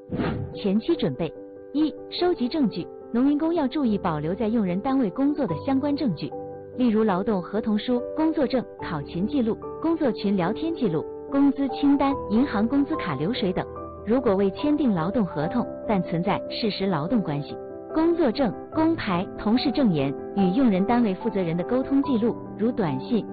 前期准备：一、收集证据。农民工要注意保留在用人单位工作的相关证据，例如劳动合同书、工作证、考勤记录、工作群聊天记录、工资清单、银行工资卡流水等。如果未签订劳动合同，但存在事实劳动关系，工作证、工牌、同事证言与用人单位负责人的沟通记录，如短信、